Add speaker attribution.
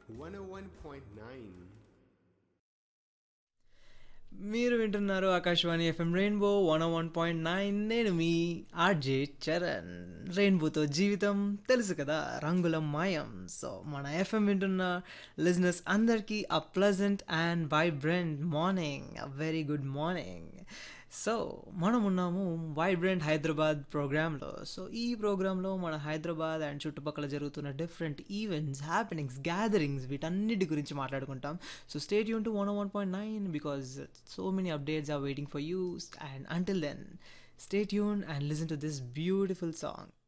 Speaker 1: 101.9.
Speaker 2: మీరు వింటున్నారు Akashvani FM rainbow 101.9. నేను మీ ఆర్జే చరణ్. రెయిన్బోతో జీవితం తెలుసు కదా, రంగుల మాయం. సో మన ఎఫ్ఎం వింటున్న లిజనర్స్ అందరికీ a pleasant and vibrant morning, a very good morning. So మనం ఉన్నాము వైబ్రెంట్ హైదరాబాద్ ప్రోగ్రాంలో. సో ఈ ప్రోగ్రాంలో మన హైదరాబాద్ అండ్ చుట్టుపక్కల జరుగుతున్న డిఫరెంట్ ఈవెంట్స్, హ్యాపెనింగ్స్, గ్యాదరింగ్స్, వీటన్నిటి గురించి మాట్లాడుకుంటాం. So stay tuned to 101.9 because so many updates are waiting for you. And until then, stay tuned and listen to this beautiful song.